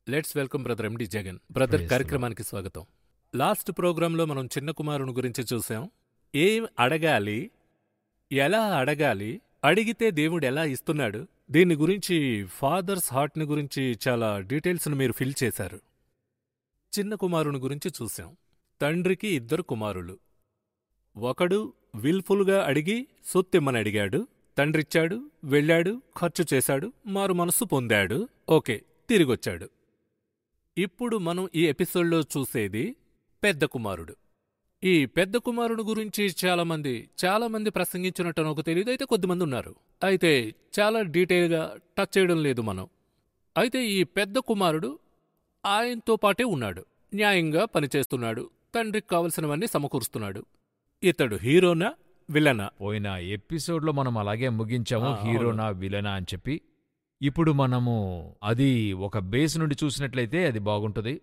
Let's welcome brother MD Jagan. Brother Praise కార్యక్రమానికి స్వాగతం. Last ప్రోగ్రాంలో మనం చిన్న కుమారుని గురించి చూసాం. ఏం అడగాలి, ఎలా అడగాలి, అడిగితే దేవుడు ఎలా ఇస్తున్నాడు, దీని గురించి ఫాదర్స్ హార్ట్ని గురించి చాలా డీటెయిల్స్ను మీరు ఫిల్ చేశారు. చిన్న కుమారుని గురించి చూసాం. తండ్రికి 2 కుమారులు. ఒకడు విల్ఫుల్గా అడిగి సొత్తిమ్మని అడిగాడు. తండ్రిచ్చాడు, వెళ్ళాడు, ఖర్చు చేశాడు, మారు మనస్సు పొందాడు. ఓకే, తిరిగొచ్చాడు. ఇప్పుడు మనం ఈ ఎపిసోడ్లో చూసేది పెద్ద కుమారుడు. ఈ పెద్ద కుమారుడు గురించి చాలామంది ప్రసంగించినట్టు నాకు తెలియదు. అయితే కొద్దిమంది ఉన్నారు. అయితే చాలా డీటెయిల్గా టచ్ చేయడం లేదు మనం. అయితే ఈ పెద్ద కుమారుడు ఆయనతో పాటే ఉన్నాడు. న్యాయంగా పనిచేస్తున్నాడు. తండ్రికి కావలసినవన్నీ సమకూరుస్తున్నాడు. ఇతడు హీరోనా, విలనా? పోయిన ఎపిసోడ్లో మనం అలాగే ముగించాము, ఆ, హీరోనా విలనా అని చెప్పి. ఇప్పుడు మనము అది ఒక బేస్ నుండి చూసినట్లయితే అది బాగుంటుంది.